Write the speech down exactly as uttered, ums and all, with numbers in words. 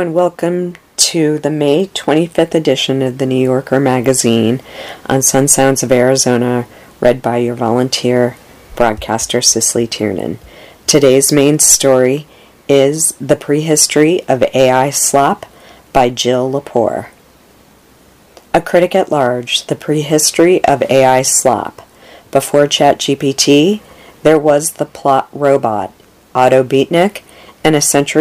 and welcome to the May twenty-fifth edition of the New Yorker magazine on Sun Sounds of Arizona, read by your volunteer broadcaster Cicely Tiernan. Today's main story is The Prehistory of A I Slop by Jill Lepore. A critic at large, The Prehistory of A I Slop. Before ChatGPT, there was the plot robot, Otto Beatnik, and a century